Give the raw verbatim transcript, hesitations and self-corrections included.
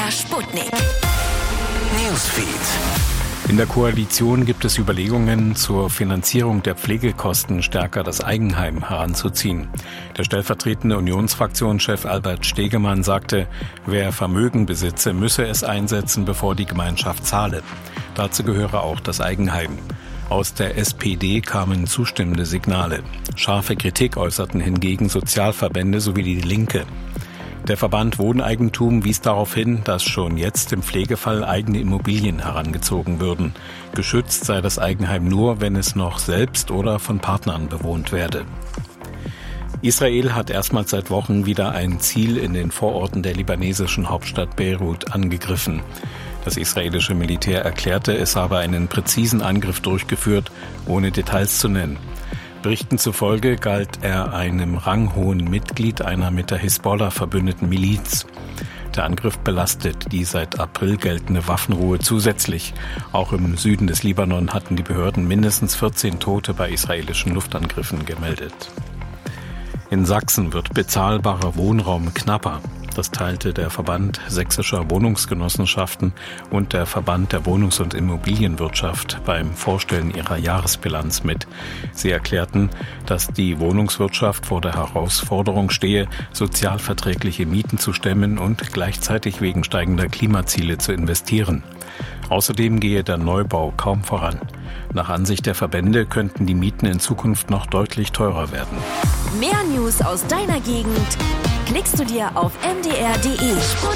der Sputnik. Newsfeed. In der Koalition gibt es Überlegungen, zur Finanzierung der Pflegekosten stärker das Eigenheim heranzuziehen. Der stellvertretende Unionsfraktionschef Albert Stegemann sagte, wer Vermögen besitze, müsse es einsetzen, bevor die Gemeinschaft zahle. Dazu gehöre auch das Eigenheim. Aus der S P D kamen zustimmende Signale. Scharfe Kritik äußerten hingegen Sozialverbände sowie die Linke. Der Verband Wohneigentum wies darauf hin, dass schon jetzt im Pflegefall eigene Immobilien herangezogen würden. Geschützt sei das Eigenheim nur, wenn es noch selbst oder von Partnern bewohnt werde. Israel hat erstmals seit Wochen wieder ein Ziel in den Vororten der libanesischen Hauptstadt Beirut angegriffen. Das israelische Militär erklärte, es habe einen präzisen Angriff durchgeführt, ohne Details zu nennen. Berichten zufolge galt er einem ranghohen Mitglied einer mit der Hisbollah verbündeten Miliz. Der Angriff belastet die seit April geltende Waffenruhe zusätzlich. Auch im Süden des Libanon hatten die Behörden mindestens vierzehn Tote bei israelischen Luftangriffen gemeldet. In Sachsen wird bezahlbarer Wohnraum knapper. Das teilte der Verband sächsischer Wohnungsgenossenschaften und der Verband der Wohnungs- und Immobilienwirtschaft beim Vorstellen ihrer Jahresbilanz mit. Sie erklärten, dass die Wohnungswirtschaft vor der Herausforderung stehe, sozialverträgliche Mieten zu stemmen und gleichzeitig wegen steigender Klimaziele zu investieren. Außerdem gehe der Neubau kaum voran. Nach Ansicht der Verbände könnten die Mieten in Zukunft noch deutlich teurer werden. Mehr News aus deiner Gegend klickst du dir auf m d r punkt d e.